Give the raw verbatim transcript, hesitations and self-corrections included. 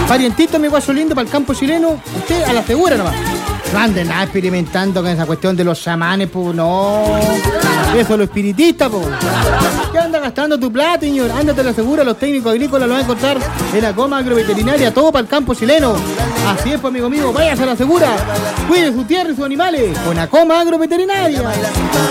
Parientito, mi guaso lindo, para el campo chileno, usted a la segura nomás. No anden nada experimentando con esa cuestión de los chamanes, pues no. Eso es lo espiritista, pues. ¿Qué anda gastando tu plata, señor? Ándate a la segura, los técnicos agrícolas lo van a encontrar en la Coma Agroveterinaria, todo para el campo chileno. Así es, pues, amigo mío, váyase a la segura. Cuide su tierra y sus animales con la Coma Agroveterinaria.